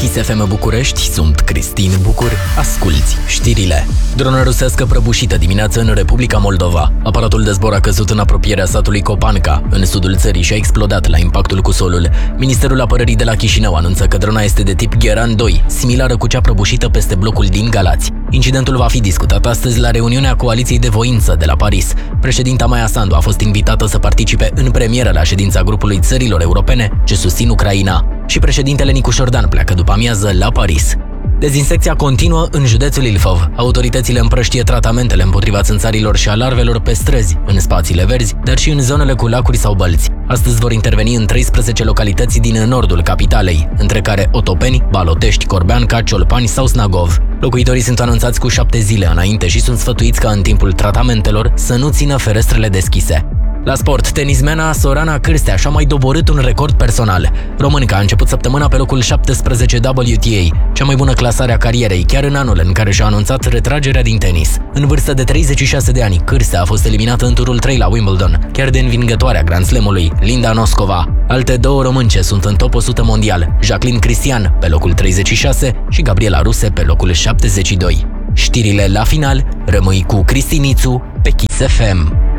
Kiss FM București, sunt Cristin Bucur, asculți știrile. Dronă rusească prăbușită dimineață în Republica Moldova. Aparatul de zbor a căzut în apropierea satului Copanca, în sudul țării, și a explodat la impactul cu solul. Ministerul Apărării de la Chișinău anunță că drona este de tip Gheran 2, similară cu cea prăbușită peste blocul din Galați. Incidentul va fi discutat astăzi la reuniunea Coaliției de Voință de la Paris. Președinta Maia Sandu a fost invitată să participe în premieră la ședința grupului țărilor europene ce susțin Ucraina. Și președintele Nicu Șordan pleacă după amiază la Paris. Dezinsecția continuă în județul Ilfov. Autoritățile împrăștie tratamentele împotriva țânțarilor și a larvelor pe străzi, în spațiile verzi, dar și în zonele cu lacuri sau bălți. Astăzi vor interveni în 13 localități din nordul capitalei, între care Otopeni, Balotești, Corbeanca, Ciolpani sau Snagov. Locuitorii sunt anunțați cu 7 zile înainte și sunt sfătuiți ca în timpul tratamentelor să nu țină ferestrele deschise. La sport, tenismena Sorana Cârstea și-a mai doborât un record personal. Românca a început săptămâna pe locul 17 WTA, cea mai bună clasare a carierei, chiar în anul în care și-a anunțat retragerea din tenis. În vârstă de 36 de ani, Cârstea a fost eliminată în turul 3 la Wimbledon, chiar de învingătoarea Grand Slam-ului, Linda Noskova. Alte două românce sunt în top 100 mondial, Jacqueline Cristian pe locul 36 și Gabriela Ruse pe locul 72. Știrile la final, rămâi cu Cristinițu pe Kiss FM.